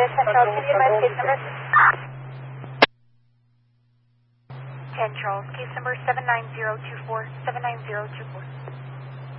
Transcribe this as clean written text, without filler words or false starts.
Charles, can you advise case number? 10 Charles, case number 79024, 79024.